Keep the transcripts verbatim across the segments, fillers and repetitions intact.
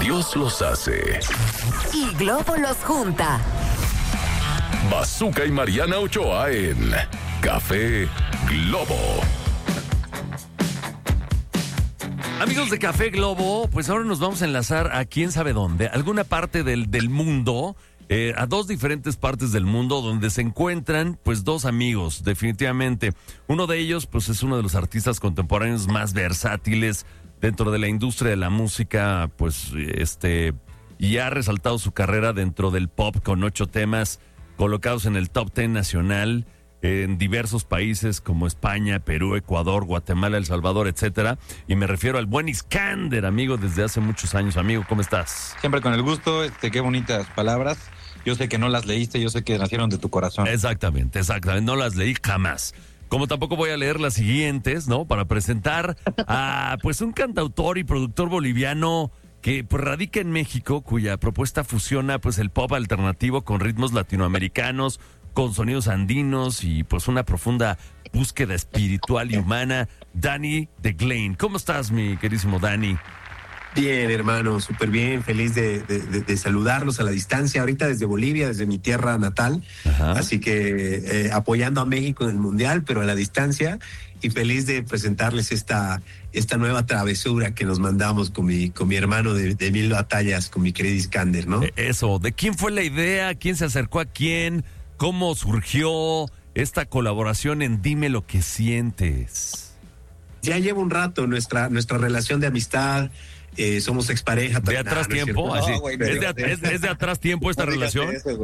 Dios los hace y Globo los junta. Bazooka y Mariana Ochoa en Café Globo. Amigos de Café Globo, pues ahora nos vamos a enlazar a quién sabe dónde, alguna parte del, del mundo, eh, a dos diferentes partes del mundo donde se encuentran pues dos amigos, definitivamente. Uno de ellos pues es uno de los artistas contemporáneos más versátiles dentro de la industria de la música, pues este, y ha resaltado su carrera dentro del pop con ocho temas colocados en el top ten nacional en diversos países como España, Perú, Ecuador, Guatemala, El Salvador, etcétera. Y me refiero al buen Iskander, amigo, desde hace muchos años. Amigo, ¿cómo estás? Siempre con el gusto, este, qué bonitas palabras. Yo sé que no las leíste, yo sé que nacieron de tu corazón. Exactamente, exactamente. No las leí jamás. Como tampoco voy a leer las siguientes, ¿no? Para presentar a, pues, un cantautor y productor boliviano que pues radica en México, cuya propuesta fusiona pues el pop alternativo con ritmos latinoamericanos, con sonidos andinos y pues una profunda búsqueda espiritual y humana. Danny The Glane. ¿Cómo estás, mi queridísimo Danny? Bien, hermano, súper bien, feliz de, de, de, de saludarlos a la distancia, ahorita desde Bolivia, desde mi tierra natal. Ajá. Así que eh, apoyando a México en el Mundial, pero a la distancia, y feliz de presentarles esta, esta nueva travesura que nos mandamos con mi, con mi hermano de, de mil batallas, con mi querido Iskander, ¿no? Eso, ¿de quién fue la idea? ¿Quién se acercó a quién? ¿Cómo surgió esta colaboración en Dime lo que sientes? Ya lleva un rato nuestra, nuestra relación de amistad. Eh, somos expareja. ¿De atrás nah, tiempo? No, no, güey, ¿Es, de, es, ¿Es de atrás tiempo esta no relación? Eso,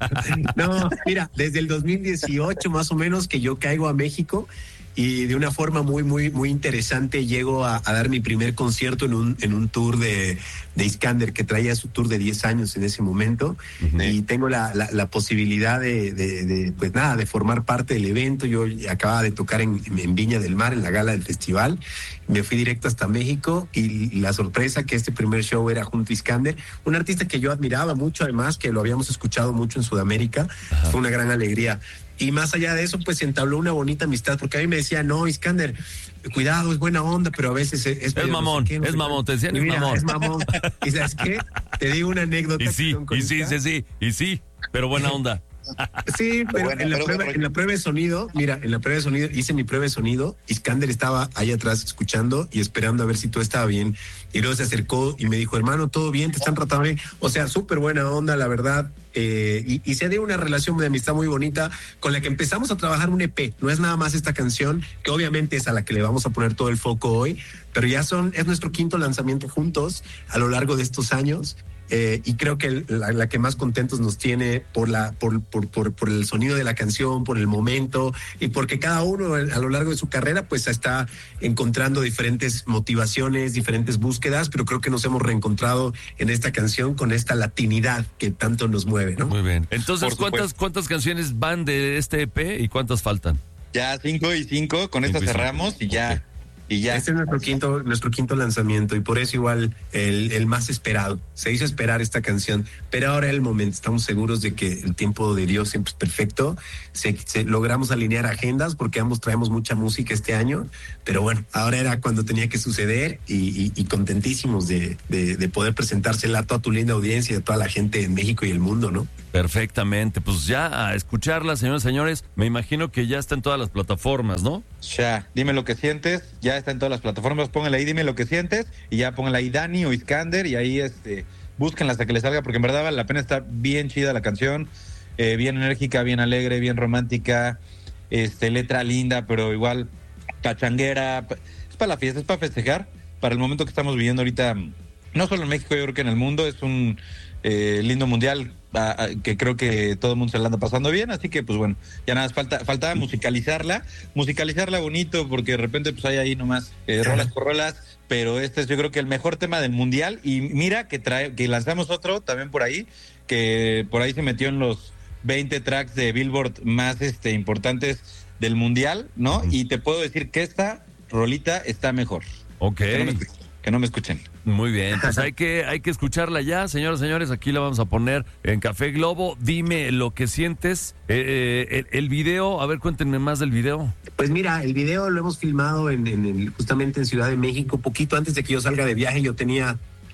no, mira, desde el dos mil dieciocho más o menos que yo caigo a México y de una forma muy, muy, muy interesante llego a, a dar mi primer concierto en un, en un tour de, de Iskander, que traía su tour de diez años en ese momento. Uh-huh. Y tengo la, la, la posibilidad de, de, de, pues nada, de formar parte del evento. Yo acababa de tocar en, en Viña del Mar, en la gala del festival. Me fui directo hasta México y, y la sorpresa que este primer show era junto a Iskander, un artista que yo admiraba mucho, además, que lo habíamos escuchado mucho en Sudamérica. Uh-huh. Fue una gran alegría. Y más allá de eso, pues se entabló una bonita amistad, porque a mí me decía, no, Iskander, cuidado, es buena onda, pero a veces es... Es, es mamón, no sé qué, no es mamón, te decían, es mira, mamón. Es mamón. ¿Y sabes qué? Te digo una anécdota. Y sí, y sí, sí, sí, y sí, pero buena onda. Sí, pero, bueno, en, la pero prueba, bueno. en la prueba de sonido, mira, en la prueba de sonido, hice mi prueba de sonido, Iskander estaba ahí atrás escuchando y esperando a ver si todo estaba bien, y luego se acercó y me dijo, hermano, todo bien, te están tratando bien, o sea, súper buena onda, la verdad, eh, y, y se dio una relación de amistad muy bonita, con la que empezamos a trabajar un E P, no es nada más esta canción, que obviamente es a la que le vamos a poner todo el foco hoy, pero ya son, es nuestro quinto lanzamiento juntos a lo largo de estos años. Eh, y creo que la, la que más contentos nos tiene por la por, por, por, por el sonido de la canción, por el momento, y porque cada uno a lo largo de su carrera pues está encontrando diferentes motivaciones, diferentes búsquedas, pero creo que nos hemos reencontrado en esta canción con esta latinidad que tanto nos mueve, ¿no? Muy bien. Entonces, ¿cuántas, ¿cuántas canciones van de este E P y cuántas faltan? Ya cinco y cinco, con esta cerramos y ya... Okay. Y ya. Este es nuestro quinto, nuestro quinto lanzamiento y por eso igual el, el más esperado. Se hizo esperar esta canción, pero ahora es el momento. Estamos seguros de que el tiempo de Dios siempre es perfecto. Se, se, logramos alinear agendas porque ambos traemos mucha música este año, pero bueno, ahora era cuando tenía que suceder y, y, y contentísimos de, de, de poder presentársela a toda tu linda audiencia y a toda la gente en México y el mundo, ¿no? Perfectamente, pues ya a escucharla, señores y señores, me imagino que ya está en todas las plataformas, ¿no? Ya, dime lo que sientes, ya está en todas las plataformas, pónganle ahí, dime lo que sientes, y ya pónganle ahí Danny o Iskander, y ahí este, búsquenla hasta que les salga, porque en verdad vale la pena, está bien chida la canción, eh, bien enérgica, bien alegre, bien romántica, este, letra linda, pero igual pachanguera, es para la fiesta, es para festejar, para el momento que estamos viviendo ahorita, no solo en México, yo creo que en el mundo, es un eh, lindo mundial, a, a, que creo que todo el mundo se la anda pasando bien, así que pues bueno, ya nada más falta, faltaba musicalizarla, musicalizarla bonito, porque de repente pues hay ahí nomás eh, rolas por rolas, pero este es yo creo que el mejor tema del mundial, y mira que trae, que lanzamos otro también por ahí, que por ahí se metió en los veinte tracks de Billboard más este importantes del mundial, ¿no? Uh-huh. Y te puedo decir que esta rolita está mejor. Ok. Que no me, que no me escuchen. Muy bien, pues hay que, hay que escucharla ya, señoras y señores, aquí la vamos a poner en Café Globo. Dime lo que sientes. Eh, el, el video, a ver, cuéntenme más del video. Pues mira, el video lo hemos filmado en, en el, justamente en Ciudad de México, poquito antes de que yo salga de viaje. Yo tenía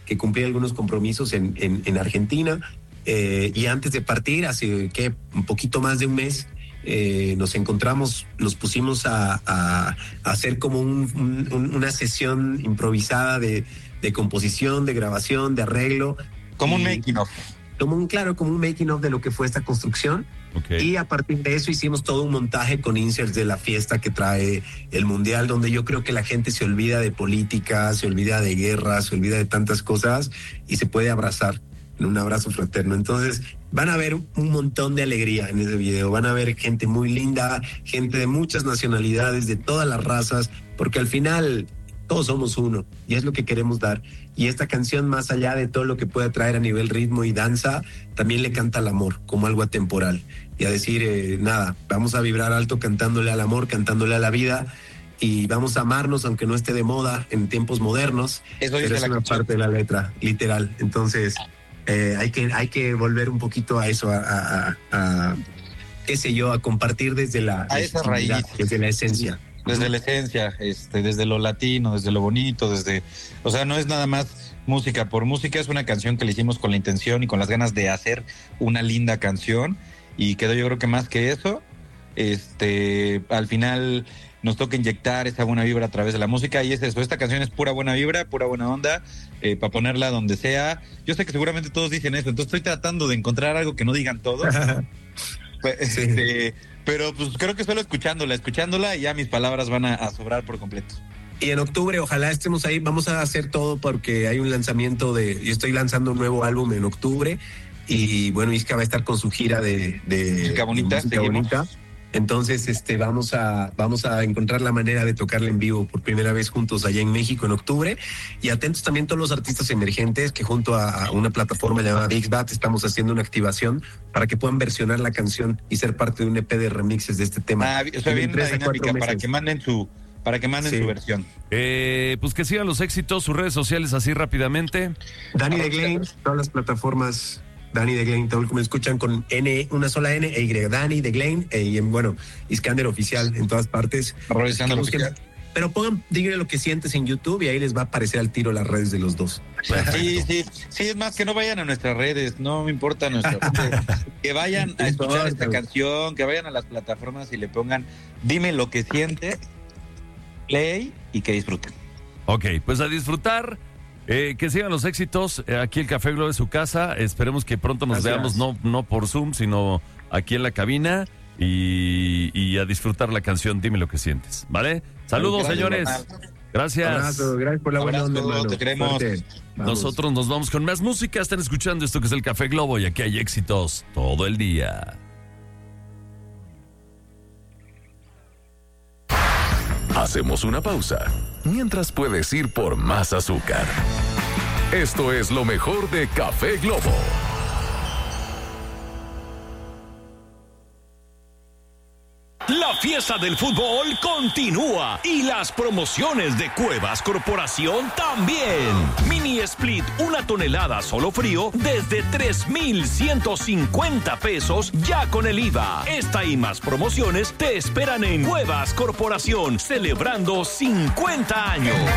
que cumplía algunos compromisos en, en, en Argentina. Eh, y antes de partir, hace ¿qué? un poquito más de un mes, eh, nos encontramos, nos pusimos a, a, a hacer como un, un, una sesión improvisada de, de composición, de grabación, de arreglo. Como y, un making of. Como un, claro, como un making of de lo que fue esta construcción. Okay. Y a partir de eso hicimos todo un montaje con inserts de la fiesta que trae el Mundial, donde yo creo que la gente se olvida de política, se olvida de guerra, se olvida de tantas cosas y se puede abrazar en un abrazo fraterno. Entonces van a ver un montón de alegría en ese video, van a ver gente muy linda, gente de muchas nacionalidades, de todas las razas, porque al final todos somos uno y es lo que queremos dar. Y esta canción, más allá de todo lo que pueda traer a nivel ritmo y danza, también le canta al amor como algo atemporal y a decir, eh, nada, vamos a vibrar alto cantándole al amor, cantándole a la vida y vamos a amarnos aunque no esté de moda en tiempos modernos. Eso pero dice es la una canción. parte de la letra, literal. Entonces eh, hay que hay que volver un poquito a eso, a, a, a, a qué sé yo, a compartir desde la A esa raíz, desde la esencia. Desde la esencia, este, desde lo latino, desde lo bonito, desde, o sea, no es nada más música por música, es una canción que le hicimos con la intención y con las ganas de hacer una linda canción y quedó, yo creo que más que eso, este, al final nos toca inyectar esa buena vibra a través de la música y es eso, esta canción es pura buena vibra, pura buena onda, eh, para ponerla donde sea. Yo sé que seguramente todos dicen eso, entonces estoy tratando de encontrar algo que no digan todos. Pues, Sí. este, pero pues creo que solo escuchándola, escuchándola ya mis palabras van a, a sobrar por completo. Y en octubre, ojalá estemos ahí, vamos a hacer todo porque hay un lanzamiento de, yo estoy lanzando un nuevo álbum en octubre y bueno, Isca va a estar con su gira de, de Música bonita, de música seguimos. bonita. Entonces, este, vamos a, vamos a encontrar la manera de tocarla en vivo por primera vez juntos allá en México en octubre. Y atentos también todos los artistas emergentes que junto a, a una plataforma llamada Bixbat estamos haciendo una activación para que puedan versionar la canción y ser parte de un E P de remixes de este tema. Ah, o sea, En bien tres la a cuatro dinámica para meses. que manden su, para que manden Sí. su versión. Eh, pues que sigan los éxitos, sus redes sociales así rápidamente. Dani de Glane, todas las plataformas. Dani de Glane, todo como escuchan con N, una sola N e Y. Dani de Glane, e, y en, bueno, Iskander Oficial en todas partes. Arroba Iskander Que busquen- Oficial. Pero pongan, díganle lo que sientes en YouTube y ahí les va a aparecer al tiro las redes de los dos. Sí, sí, sí, es más que no vayan a nuestras redes, no me importa nuestras redes. Que vayan a escuchar esta canción, que vayan a las plataformas y le pongan dime lo que sientes, play y que disfruten. Ok, pues a disfrutar. Eh, que sigan los éxitos. Eh, aquí el Café Globo de su casa. Esperemos que pronto nos Gracias. veamos, no, no por Zoom, sino aquí en la cabina. Y, y a disfrutar la canción Dime lo que sientes. ¿Vale? Saludos, Gracias, señores. Ronald. Gracias. Abrazo, gracias por la buena Abrazo, onda, hermano. te queremos. Suerte. Vamos. Nosotros nos vamos con más música. Están escuchando esto que es el Café Globo y aquí hay éxitos todo el día. Hacemos una pausa. Mientras puedes ir por más azúcar. Esto es lo mejor de Café Globo. La fiesta del fútbol continúa y las promociones de Cuevas Corporación también. Mini Split, una tonelada solo frío desde tres mil ciento cincuenta pesos ya con el I V A. Esta y más promociones te esperan en Cuevas Corporación, celebrando cincuenta años.